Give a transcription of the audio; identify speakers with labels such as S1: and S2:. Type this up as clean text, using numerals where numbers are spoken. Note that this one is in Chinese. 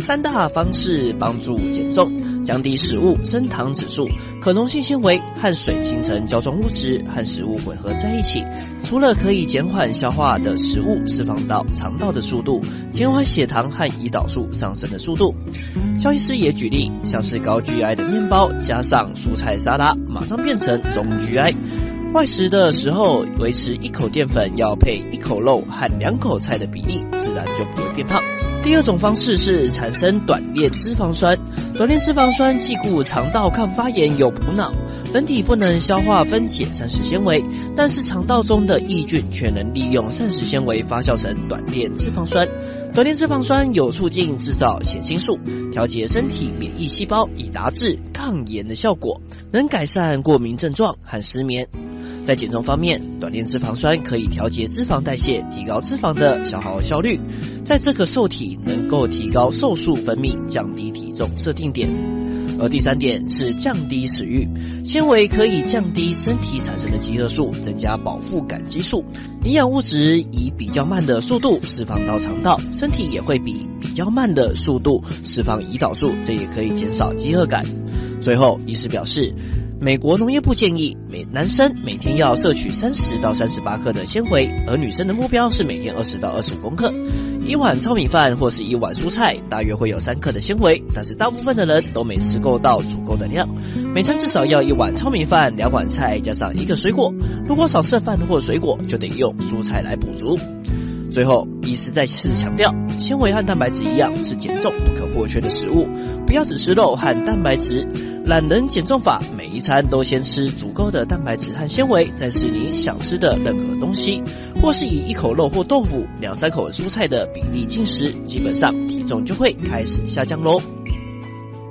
S1: 三大方式帮助减重：降低食物升糖指数，可溶性纤维和水形成胶状物质，和食物混合在一起，除了可以减缓消化的食物释放到肠道的速度，减缓血糖和胰岛素上升的速度。肖医师也举例，像是高 GI 的面包加上蔬菜沙拉，马上变成中 GI。外食的时候，维持1口淀粉要配1口肉和2口菜的比例，自然就不会变胖。第二种方式是产生短链脂肪酸。短链脂肪酸既顾肠道抗发炎又补脑，人体不能消化分解膳食纤维，但是肠道中的益菌却能利用膳食纤维发酵成短链脂肪酸。短链脂肪酸有促进制造血清素，调节身体免疫细胞，以达至抗炎的效果，能改善过敏症状和失眠。在减重方面，短链脂肪酸可以调节脂肪代谢，提高脂肪的消耗效率，在这个受体能够提高瘦素分泌，降低体重设定点。而第三点是降低食欲，纤维可以降低身体产生的饥饿素，增加饱腹感激素，营养物质以比较慢的速度释放到肠道，身体也会比较慢的速度释放胰岛素，这也可以减少饥饿感。最后，医师表示，美国农业部建议男生每天要摄取30到38克的纤维，而女生的目标是每天20到25公克。一碗糙米饭或是一碗蔬菜大约会有3克的纤维，但是大部分的人都没吃够到足够的量。每餐至少要1碗糙米饭、2碗菜加上1个水果，如果少吃饭或水果，就得用蔬菜来补足。最后，医师再次强调，纤维和蛋白质一样是减重不可或缺的食物，不要只吃肉和蛋白质。懒人减重法，每一餐都先吃足够的蛋白质和纤维，再吃你想吃的任何东西，或是以1口肉或豆腐、2-3口蔬菜的比例进食，基本上体重就会开始下降咯。